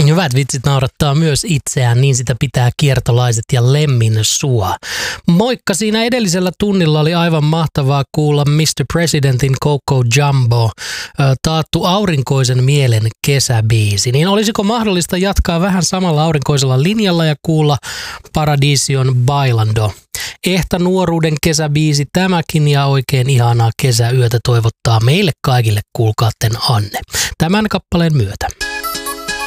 Hyvät vitsit naurattaa myös itseään, niin sitä pitää kiertolaiset ja lemmin sua. Moikka, siinä edellisellä tunnilla oli aivan mahtavaa kuulla Mr. Presidentin Coco Jumbo, taattu aurinkoisen mielen kesäbiisi. Niin olisiko mahdollista jatkaa vähän samalla aurinkoisella linjalla ja kuulla Paradision Bailando? Ehtä nuoruuden kesäbiisi tämäkin ja oikein ihanaa kesäyötä toivottaa meille kaikille, kuulkaatten Anne, tämän kappaleen myötä.